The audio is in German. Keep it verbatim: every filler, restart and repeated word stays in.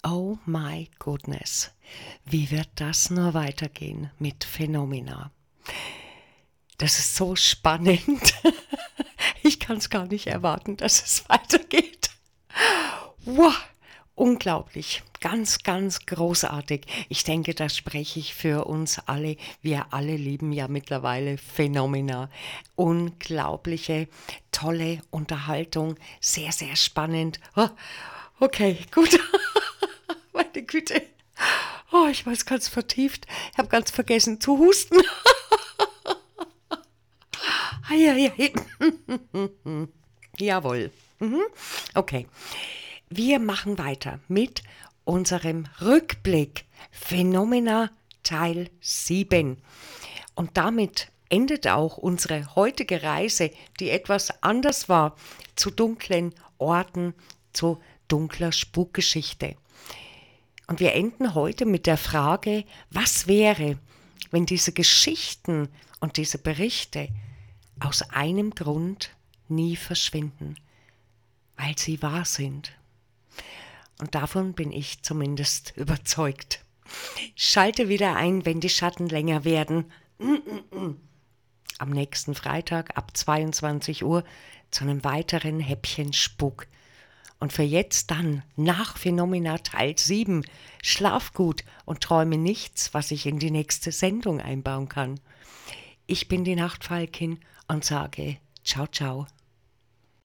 Oh my goodness, wie wird das nur weitergehen mit Phenomena? Das ist so spannend. Ich kann es gar nicht erwarten, dass es weitergeht. Wow, unglaublich, ganz, ganz großartig. Ich denke, da spreche ich für uns alle. Wir alle lieben ja mittlerweile Phenomena. Unglaubliche, tolle Unterhaltung, sehr, sehr spannend. Oh, okay, gut. Meine Güte. Oh, ich war jetzt ganz vertieft. Ich habe ganz vergessen zu husten. Eieiei. Jawohl. Mhm. Okay. Wir machen weiter mit unserem Rückblick Phenomena Teil sieben. Und damit endet auch unsere heutige Reise, die etwas anders war, zu dunklen Orten, zu dunkler Spukgeschichte. Und wir enden heute mit der Frage, was wäre, wenn diese Geschichten und diese Berichte aus einem Grund nie verschwinden, weil sie wahr sind. Und davon bin ich zumindest überzeugt. Schalte wieder ein, wenn die Schatten länger werden. Am nächsten Freitag ab zweiundzwanzig Uhr zu einem weiteren Häppchen Spuk. Und für jetzt dann, nach Phenomena Teil sieben, schlaf gut und träume nichts, was ich in die nächste Sendung einbauen kann. Ich bin die Nachtfalkin und sage ciao, ciao.